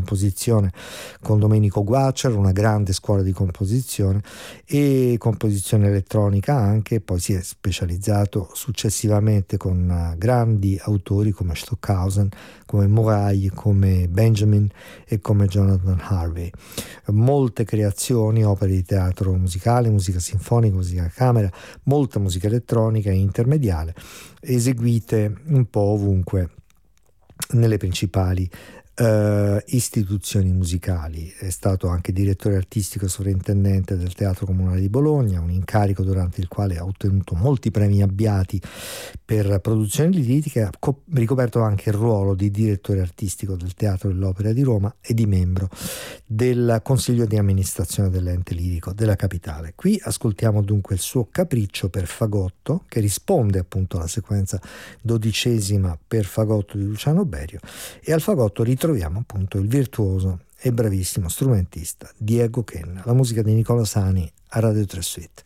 composizione con Domenico Guacciar, una grande scuola di composizione e composizione elettronica anche. Poi si è specializzato successivamente con grandi autori come Stockhausen, come Moray, come Benjamin e come Jonathan Harvey. Molte creazioni, opere di teatro musicale, musica sinfonica, musica a camera, molta musica elettronica e intermediale, eseguite un po' ovunque nelle principali istituzioni musicali. È stato anche direttore artistico e sovrintendente del Teatro Comunale di Bologna, un incarico durante il quale ha ottenuto molti premi Abbiati per produzioni liriche. Ha ricoperto anche il ruolo di direttore artistico del Teatro dell'Opera di Roma e di membro del Consiglio di amministrazione dell'ente lirico della capitale. Qui ascoltiamo dunque il suo Capriccio per fagotto, che risponde appunto alla sequenza 12ª per fagotto di Luciano Berio, e al fagotto ritroviamo appunto il virtuoso e bravissimo strumentista Diego Kenna. La musica di Nicola Sani a Radio 3 Suite.